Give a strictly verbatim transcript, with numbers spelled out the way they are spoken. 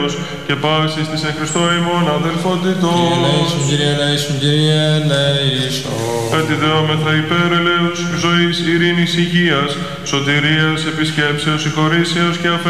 έλεος και πάσης της εν Χριστώ ημών αδελφότητος. Κύριε ελέησον, Κύριε ελέησον, Κύριε ελέησον. Αντιδεόμεθα υπέρ ελέους, ζωής, ειρήνης, υγείας, σωτηρίας, επισκέψεως, συγχωρήσεως και αφαιρέσεως.